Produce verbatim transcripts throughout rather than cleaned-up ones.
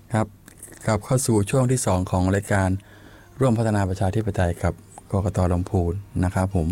ครับกลับเข้าสู่ช่วงที่สองของรายการร่วมพัฒนาประชาธิปไตยกับกกต.ลำพูนนะครับผม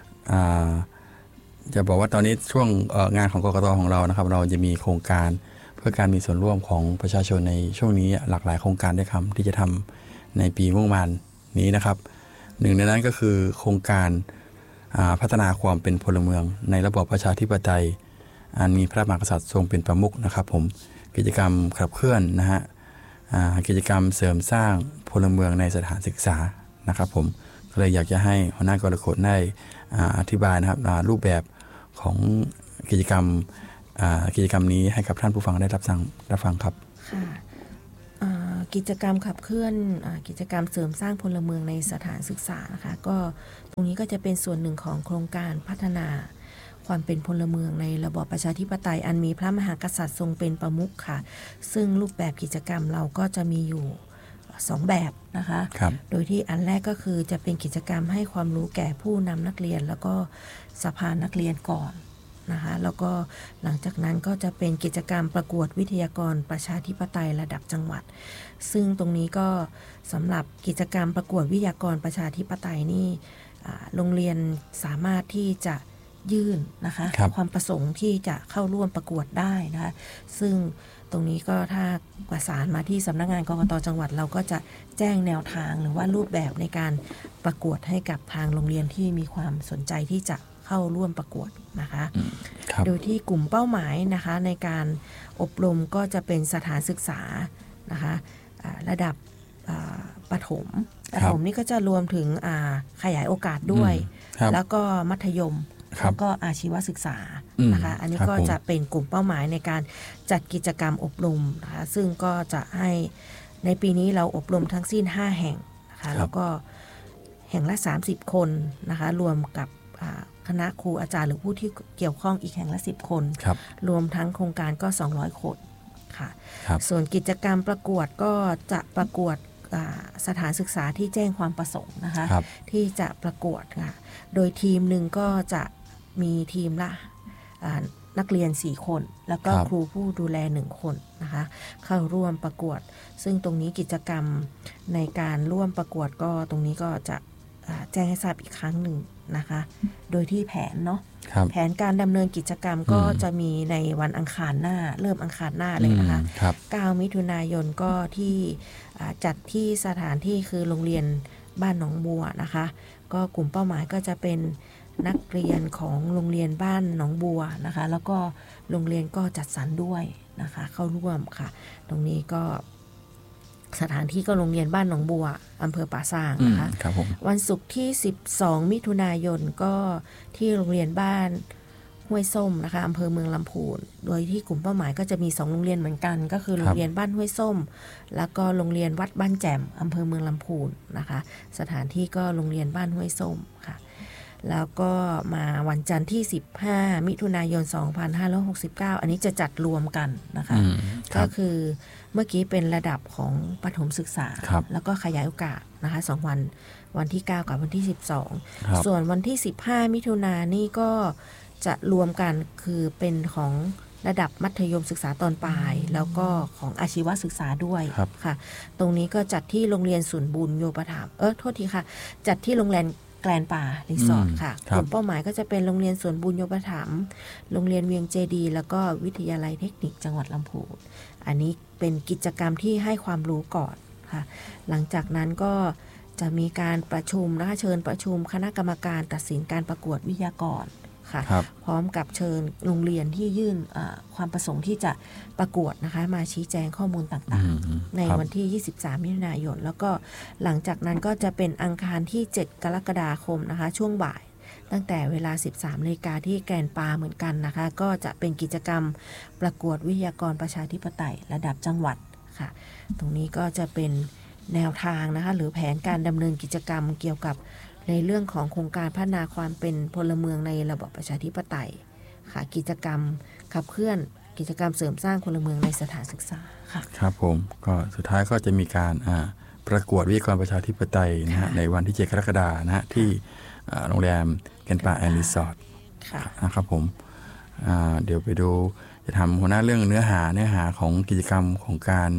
จะบอกว่าตอนนี้ช่วงงานของกกต.ของเรานะครับเราจะมีโครงการเพื่อการมีส่วนร่วมของประชาชนในช่วงนี้หลากหลายโครงการด้วยครับที่จะทำในปีงบประมาณนี้นะครับหนึ่งในนั้นก็คือโครงการพัฒนาความเป็นพลเมืองในระบอบประชาธิปไตยอันมีพระมหากษัตริย์ทรงเป็นประมุขนะครับผมกิจกรรมขับเคลื่อนนะฮะกิจกรรมเสริมสร้างพลเมืองในสถานศึกษานะครับผมก็เลยอยากจะให้หัวหน้ากรกฎได้อธิบายนะครับรูปแบบของกิจกรรมกิจกรรมนี้ให้กับท่านผู้ฟังได้รับฟังรับฟังครับค่ะกิจกรรมขับเคลื่อนกิจกรรมเสริมสร้างพลเมืองในสถานศึกษานะคะก็ตรงนี้ก็จะเป็นส่วนหนึ่งของโครงการพัฒนาความเป็นพลเมืองในระบอบประชาธิปไตยอันมีพระมหากษัตริย์ทรงเป็นประมุขค่ะซึ่งรูปแบบกิจกรรมเราก็จะมีอยู่สองแบบนะคะโดยที่อันแรกก็คือจะเป็นกิจกรรมให้ความรู้แก่ผู้นำนักเรียนแล้วก็สภานักเรียนก่อนนะคะแล้วก็หลังจากนั้นก็จะเป็นกิจกรรมประกวดวิทยากรประชาธิปไตยระดับจังหวัดซึ่งตรงนี้ก็สำหรับกิจกรรมประกวดวิทยากรประชาธิปไตยนี่โรงเรียนสามารถที่จะยื่นนะคะคความประสงค์ที่จะเข้าร่วมประกวดได้นะคะซึ่งตรงนี้ก็ถ้าประสานมาที่สำนักงานกกต.จังหวัดเราก็จะแจ้งแนวทางหรือว่ารูปแบบในการประกวดให้กับทางโรงเรียนที่มีความสนใจที่จะเข้าร่วมประกวดนะคะโดยที่กลุ่มเป้าหมายนะคะในการอบรมก็จะเป็นสถานศึกษานะคะระดับประถมประถมนี่ก็จะรวมถึงขยายโอกาสด้วยแล้วก็มัธยมแล้วก็อาชีวศึกษานะคะอันนี้ก็จะเป็นกลุ่มเป้าหมายในการจัดกิจกรรมอบรมนะคะซึ่งก็จะให้ในปีนี้เราอบรมทั้งสิ้นห้าแห่งนะคะแล้วก็แห่งละสามสิบคนนะคะรวมกับคณะครูอาจารย์หรือผู้ที่เกี่ยวข้องอีกแห่งละสิบคนรวมทั้งโครงการก็สองร้อยคนค่ะส่วนกิจกรรมประกวดก็จะประกวดสถานศึกษาที่แจ้งความประสงค์นะคะที่จะประกวดค่ะโดยทีมหนึ่งก็จะมีทีมละนักเรียนสี่คนแล้วก็ครูผู้ดูแลหนึ่งคนนะคะเข้าร่วมประกวดซึ่งตรงนี้กิจกรรมในการร่วมประกวดก็ตรงนี้ก็จะแจ้งให้ทราบอีกครั้งหนึ่งนะคะโดยที่แผนเนาะแผนการดำเนินกิจกรรมก็จะมีในวันอังคารหน้าเริ่มอังคารหน้าเลยนะคะเก้ามิถุนายนก็ที่จัดที่สถานที่คือโรงเรียนบ้านหนองบัวนะคะก็กลุ่มเป้าหมายก็จะเป็นนักเรียนของโรงเรียนบ้านหนองบัวนะคะแล้วก็โรงเรียนก็จัดสรรด้วยนะคะเข้าร่วมค่ะตรงนี้ก็สถานที่ก็โรงเรียนบ้านหนองบัวอำเภอป่าซางนะคะวันศุกร์ที่สิบสองมิถุนายนก็ที่โรงเรียนบ้านห้วยส้มนะคะอำเภอเมืองลำพูนโดยที่กลุ่มเป้าหมายก็จะมีสองโรงเรียนเหมือนกันก็คือโรงเรียนบ้านห้วยส้มแล้วก็โรงเรียนวัดบ้านแจ่มอำเภอเมืองลำพูนนะคะสถานที่ก็โรงเรียนบ้านห้วยส้มค่ะแล้วก็มาวันจันทร์ที่สิบห้ามิถุนายนสองพันห้าร้อยหกสิบเก้าอันนี้จะจัดรวมกันนะคะก็คือเมื่อกี้เป็นระดับของประถมศึกษาแล้วก็ขยายโอกาสนะคะสองวันวันที่เก้ากับวันที่สิบสองส่วนวันที่สิบห้ามิถุนายนนี่ก็จะรวมกันคือเป็นของระดับมัธยมศึกษาตอนปลายแล้วก็ของอาชีวศึกษาด้วยค่ะตรงนี้ก็จัดที่โรงเรียนศูนย์บุญโยปถัมภ์เออโทษทีค่ะจัดที่โรงแรมแกลนป่ารีสอร์ทค่ะกลุ่มเป้าหมายก็จะเป็นโรงเรียนสวนบุญโยปถัมภ์โรงเรียนเวียงเจดีแล้วก็วิทยาลัยเทคนิคจังหวัดลำพูนอันนี้เป็นกิจกรรมที่ให้ความรู้ก่อนค่ะหลังจากนั้นก็จะมีการประชุมนะคะเชิญประชุมคณะกรรมการตัดสินการประกวดวิทยากรค่ะพร้อมกับเชิญโรงเรียนที่ยื่นความประสงค์ที่จะประกวดนะคะมาชี้แจงข้อมูลต่างๆในวันที่ยี่สิบสามมิถุนายนแล้วก็หลังจากนั้นก็จะเป็นอังคารที่เจ็ดกรกฎาคมนะคะช่วงบ่ายตั้งแต่เวลา สิบสามนาฬิกาที่แกนปาเหมือนกันนะคะก็จะเป็นกิจกรรมประกวดวิทยากรประชาธิปไตยระดับจังหวัดค่ะตรงนี้ก็จะเป็นแนวทางนะคะหรือแผนการดำเนินกิจกรรมเกี่ยวกับในเรื่องของโครงการพัฒนาความเป็นพลเมืองในระบอบประชาธิปไตยค่ะกิจกรรมขับเคลื่อนกิจกรรมเสริมสร้างพลเมืองในสถานศึกษาค่ะครับผมก็สุดท้ายก็จะมีการประกวดวิทยากรประชาธิปไตยนะฮะในวันที่เจ็ดกรกฎาคมนะฮะที่โรงแรมแกนป่าแอนด์รีสอร์ทนะครับผมเดี๋ยวไปดูจะทำหัวหน้าเรื่องเนื้อหาเนื้อหาของกิจกรรมของการ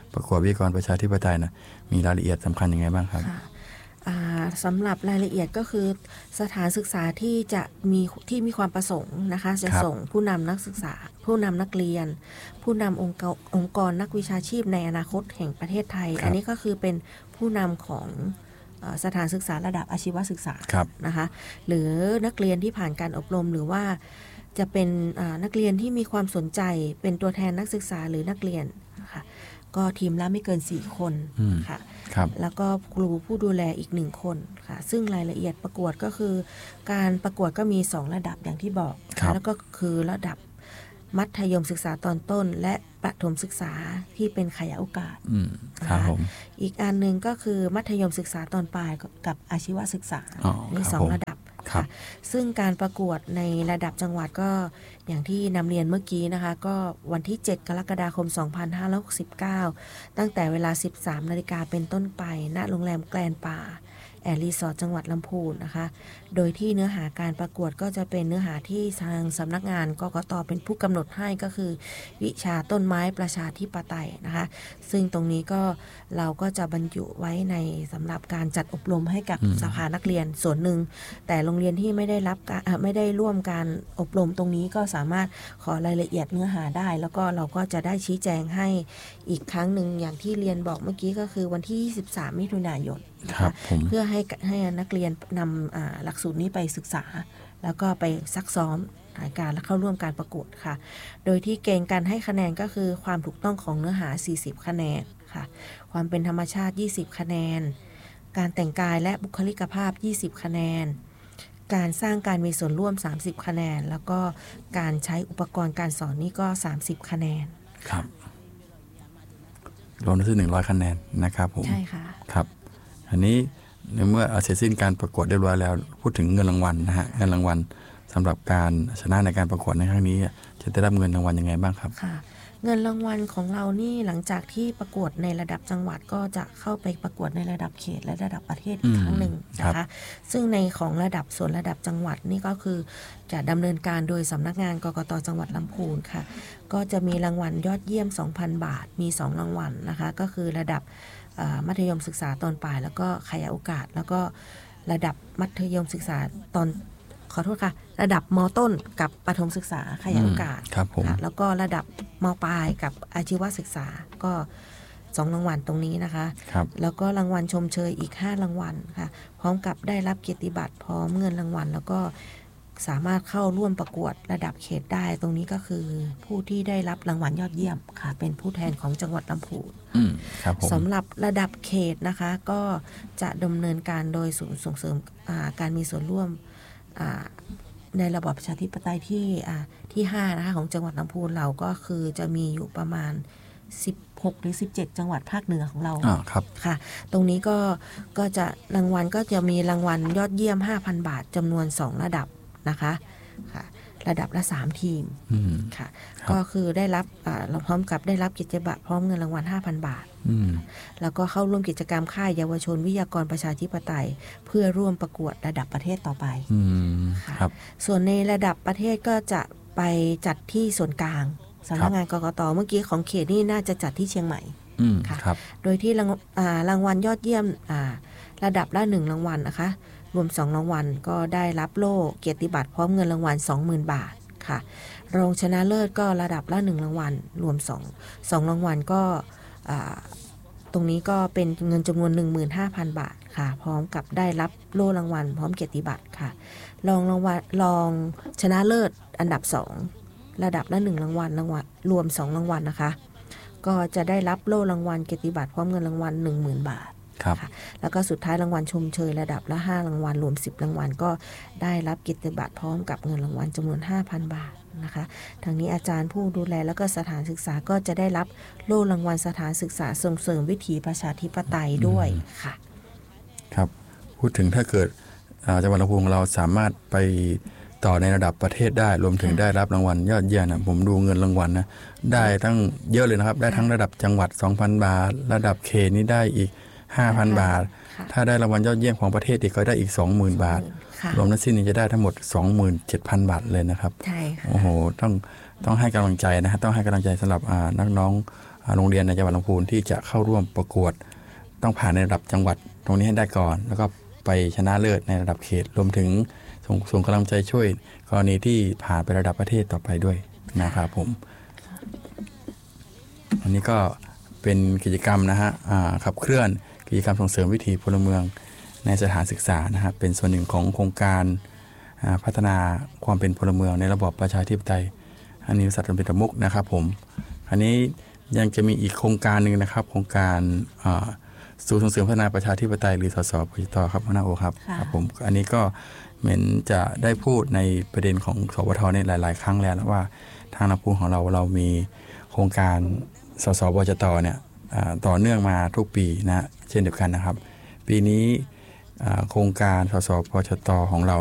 ประกวดวิทยากรประชาธิปไตยนะมีรายละเอียดสำคัญยังไงบ้างครับสำหรับรายละเอียดก็คือสถานศึกษาที่จะมีที่มีความประสงค์นะคะจะส่งผู้นำนักศึกษาผู้นำนักเรียนผู้นำองค์กรองค์กรนักวิชาชีพในอนาคตแห่งประเทศไทยอันนี้ก็คือเป็นผู้นำของสถานศึกษาระดับอาชีวศึกษานะคะหรือนักเรียนที่ผ่านการอบรมหรือว่าจะเป็นนักเรียนที่มีความสนใจเป็นตัวแทนนักศึกษาหรือนักเรียนค่ะก็ทีมละไม่เกินสี่คนค่ะแล้วก็ครูผู้ดูแลอีกหนึ่งคนค่ะซึ่งรายละเอียดประกวดก็คือการประกวดก็มีสองระดับอย่างที่บอกแล้วก็คือระดับมัธยมศึกษาตอนต้นและประถมศึกษาที่เป็นขยายโอกาสนะคะอีกอันหนึ่งก็คือมัธยมศึกษาตอนปลายกับอาชีวศึกษามีสองระดับค่ะซึ่งการประกวดในระดับจังหวัดก็อย่างที่นำเรียนเมื่อกี้นะคะก็วันที่เจ็ดกรกฎาคมสองพันห้าร้อยหกสิบเก้าตั้งแต่เวลา สิบสามนาฬิกาเป็นต้นไปณโรงแรมแกลนป่าแอร์รีสอร์ทจังหวัดลำพูนนะคะโดยที่เนื้อหาการประกวดก็จะเป็นเนื้อหาที่ทางสำนักงานกกต.เป็นผู้กำหนดให้ก็คือวิชาต้นไม้ประชาธิปไตยนะคะซึ่งตรงนี้ก็เราก็จะบรรจุไว้ในสำหรับการจัดอบรมให้กับสภานักเรียนส่วนหนึ่งแต่โรงเรียนที่ไม่ได้รับไม่ได้ร่วมการอบรมตรงนี้ก็สามารถขอรายละเอียดเนื้อหาได้แล้วก็เราก็จะได้ชี้แจงให้อีกครั้งหนึ่งอย่างที่เรียนบอกเมื่อกี้ก็คือวันที่ยี่สิบสามมิถุนายนเพื่อให้ให้นักเรียนนำหลักสูตรนี้ไปศึกษาแล้วก็ไปซักซ้อมการและเข้าร่วมการประกวดค่ะโดยที่เกณฑ์การให้คะแนนก็คือความถูกต้องของเนื้อหาสี่สิบคะแนนค่ะความเป็นธรรมชาติยี่สิบคะแนนการแต่งกายและบุคลิกภาพยี่สิบคะแนนการสร้างการมีส่วนร่วมสามสิบคะแนนแล้วก็การใช้อุปกรณ์การสอนนี่ก็สามสิบคะแนนครับรวมทั้งสิ้นหนึ่งร้อยคะแนนนะครับผมใช่ค่ะครับอันนี้ในเมื่อเสร็จสิ้นการประกวดเรียบร้อยแล้วพูดถึงเงินรางวัลนะฮะเงินรางวัลสำหรับการชนะในการประกวดในครั้งนี้จะได้รับเงินรางวัลยังไงบ้างครับค่ะเงินรางวัลของเรานี่หลังจากที่ประกวดในระดับจังหวัดก็จะเข้าไปประกวดในระดับเขตและระดับประเทศอีกครั้งหนึ่งนะคะซึ่งในของระดับส่วนระดับจังหวัดนี่ก็คือจะดำเนินการโดยสำนักงานกกต.จังหวัดลำพูนค่ะก็จะมีรางวัลยอดเยี่ยม สองพัน บาทมีสองรางวัลนะคะก็คือระดับมัธยมศึกษาตอนปลายแล้วก็ขยายโอกาสแล้วก็ระดับมัธยมศึกษาตอนขอโทษค่ะระดับม.ต้นกับประถมศึกษาขยายโอกาสแล้วก็ระดับม.ปลายกับอาชีวศึกษาก็สองรางวัลตรงนี้นะคะแล้วก็รางวัลชมเชยอีกห้ารางวัลค่ะพร้อมกับได้รับเกียรติบัตรพร้อมเงินรางวัลแล้วก็สามารถเข้าร่วมประกวดระดับเขตได้ตรงนี้ก็คือผู้ที่ได้รับรางวัลยอดเยี่ยมค่ะเป็นผู้แทนของจังหวัดลำพูนสำหรับระดับเขตนะคะก็จะดำเนินการโดยศูนย์ส่งเสริมการมีส่วนร่วมในระบอบประชาธิปไตยที่ที่ห้านะคะของจังหวัดลำพูนเราก็คือจะมีอยู่ประมาณสิบหกหรือสิบเจ็ดจังหวัดภาคเหนือของเราค่ะตรงนี้ก็ก็จะรางวัลก็จะมีรางวัลยอดเยี่ยม ห้าพัน บาทจำนวนสองระดับนะคะค่ะระดับละสามทีมค่ะก็คือได้รับเราพร้อมกับได้รับกิจบัตรพร้อมเงินรางวัล ห้าพัน บาทแล้วก็เข้าร่วมกิจกรรมค่ายเยาวชนวิทยากรประชาธิปไตยเพื่อร่วมประกวดระดับประเทศต่อไปครับส่วนในระดับประเทศก็จะไปจัดที่ส่วนกลางสำนักงานกกต.เมื่อกี้ของเขตนี่น่าจะจัดที่เชียงใหม่ค่ะโดยที่รางวัลยอดเยี่ยมระดับละหนึ่งรางวัลนะคะรวมสองรางวัลก็ได้รับโล่เกียรติบัตรพร้อมเงินรางวัล สองหมื่น บาทค่ะรองชนะเลิศก็ระดับละหนึ่งรางวัลรวม2 2รางวัลก็ตรงนี้ก็เป็นเงินจำนวน หนึ่งหมื่นห้าพัน บาทค่ะพร้อมกับได้รับโล่รางวัลพร้อมเกียรติบัตรค่ะรองรางวัลรองชนะเลิศอันดับสองระดับละหนึ่งรางวัลรางวัลรวมสองรางวัลนะคะก็จะได้รับโล่รางวัลเกียรติบัตรพร้อมเงินรางวัล หนึ่งหมื่น บาทแล้วก็สุดท้ายรางวัลชมเชยระดับละห้ารางวัลรวมสิบรางวัลก็ได้รับเกียรติบัตรพร้อมกับเงินรางวัลจำนวน ห้าพัน บาทนะคะทางนี้อาจารย์ผู้ดูแลแล้วก็สถานศึกษาก็จะได้รับโล่รางวัลสถานศึกษาส่งเสริมวิถีประชาธิปไตยด้วยค่ะครับพูดถึงถ้าเกิดจังหวัดลำพูนเราสามารถไปต่อในระดับประเทศได้รวมถึงได้รับรางวัลยอดเยี่ยมนะผมดูเงินรางวัลนะได้ตั้งเยอะเลยนะครับได้ทั้งระดับจังหวัด สองพัน บาทระดับเขตนี่ได้อีกห้าพัน บาทถ้าได้รางวัลยอดเยี่ยมของประเทศอีกก็ได้อีก สองหมื่น บาทรวมทั้งสิ้นนี่จะได้ทั้งหมด สองหมื่นเจ็ดพัน บาทเลยนะครับใช่ค่ะโอ้โหต้องต้องให้กำลังใจนะฮะต้องให้กำลังใจสำหรับนักน้องโรงเรียนในจังหวัดลำพูนที่จะเข้าร่วมประกวดต้องผ่านในระดับจังหวัดตรงนี้ให้ได้ก่อนแล้วก็ไปชนะเลิศในระดับเขตรวมถึงส่งส่งกำลังใจช่วยกรณีที่ผ่านไประดับประเทศต่อไปด้วยนะครับผมอันนี้ก็เป็นกิจกรรมนะฮะขับเคลื่อนกิจกรรมส่งเสริมวิถีพลเมืองในสถานศึกษานะครับเป็นส่วนหนึ่งของโครงการพัฒนาความเป็นพลเมืองในระบอบประชาธิปไตยอันนี้สัตว์เป็นประมุขนะครับผมอันนี้ยังจะมีอีกโครงการหนึ่งนะครับโครงการศูนย์ส่งเสริมพัฒนาประชาธิปไตยหรือสสปชตครับหัวหน้าโอครับครับผมอันนี้ก็เหมือนจะได้พูดในประเด็นของสปทในหลายๆครั้งแล้วว่าทางลำพูนของเราเรามีโครงการสสปชตเนี่ยต่อเนื่องมาทุกปีนะเช่นเดียวกันนะครับปีนี้โครงการสสปชตของเรา